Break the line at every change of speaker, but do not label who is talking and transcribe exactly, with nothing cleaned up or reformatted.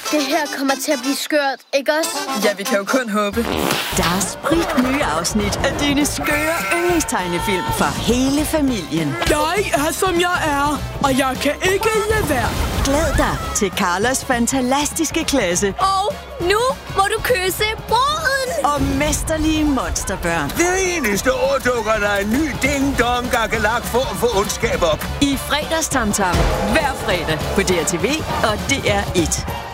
Det her kommer til at blive skørt, ikke også?
Ja, vi kan jo kun håbe.
Der er sprit nye afsnit af dine skøre yndlingstegnefilm for hele familien.
Jeg er, som jeg er, og jeg kan ikke lade være.
Glæd dig til Carlos fantastiske klasse.
Og nu må du kysse bruden!
Og mesterlige monsterbørn.
Det eneste år dukker der en ny ding-dong gakkelak for at få ondskab op.
I fredagstamtam hver fredag på D R T V og D R et.